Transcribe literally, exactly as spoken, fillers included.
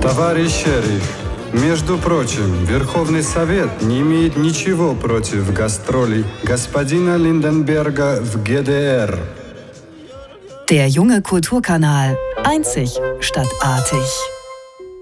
Товарищ шериф, между прочим, Верховный Совет не имеет ничего против гастролей господина Lindenberger в G D R. Der junge Kulturkanal. Einzig statt artig.